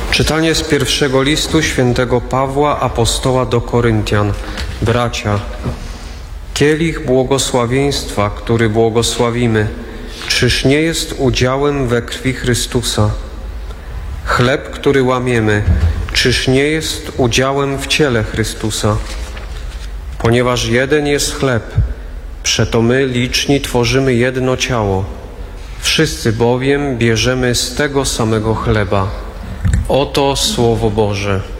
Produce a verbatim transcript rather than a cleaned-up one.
Czytanie z pierwszego listu świętego Pawła apostoła do Koryntian. Bracia, kielich błogosławieństwa, który błogosławimy, czyż nie jest udziałem we krwi Chrystusa? Chleb, który łamiemy, czyż nie jest udziałem w ciele Chrystusa? Ponieważ jeden jest chleb, przeto my liczni tworzymy jedno ciało. Wszyscy bowiem bierzemy z tego samego chleba. Oto Słowo Boże.